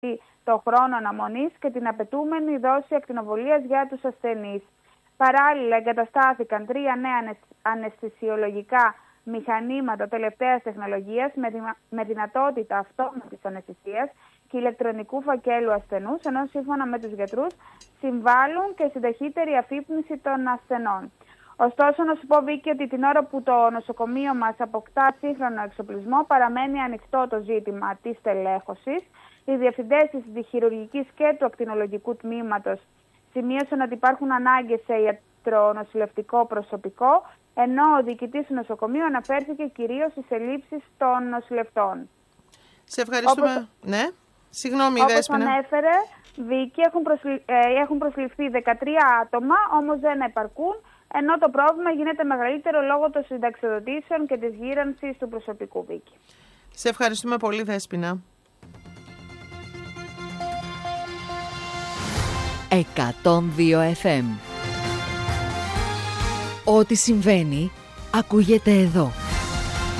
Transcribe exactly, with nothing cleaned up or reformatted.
το χρόνο αναμονής και την απαιτούμενη δόση ακτινοβολίας για τους ασθενείς. Παράλληλα, εγκαταστάθηκαν τρία νέα αναισθησιολογικά μηχανήματα τελευταίας τεχνολογίας με, δη, με δυνατότητα αυτόματης αναισθησίας και ηλεκτρονικού φακέλου ασθενούς, ενώ σύμφωνα με τους γιατρούς συμβάλλουν και στην ταχύτερη αφύπνιση των ασθενών. Ωστόσο, να σου πω, Βίκη, ότι την ώρα που το νοσοκομείο μας αποκτά σύγχρονο εξοπλισμό, παραμένει ανοιχτό το ζήτημα της τελέχωσης. Οι διευθυντές της διχειρουργικής και του ακτινολογικού τμήματος σημείωσαν ότι υπάρχουν ανάγκες σε ιατρονοσηλευτικό προσωπικό, ενώ ο διοικητής του νοσοκομείου αναφέρθηκε κυρίως στις ελλείψεις των νοσηλευτών. Σε ευχαριστούμε. Όπως, ναι, συγγνώμη, Δέσποινα. Όπως ανέφερε, Βίκη, έχουν, προσλη... ε, έχουν προσληφθεί δεκατρία άτομα, όμως δεν επαρκούν, ενώ το πρόβλημα γίνεται μεγαλύτερο λόγω των συνταξιοδοτήσεων και της γύρανσης του προσωπικού, Βίκη. Σε ευχαριστούμε πολύ, Δέσποινα. εκατόν δύο εφ εμ. Ό,τι συμβαίνει, ακούγεται εδώ.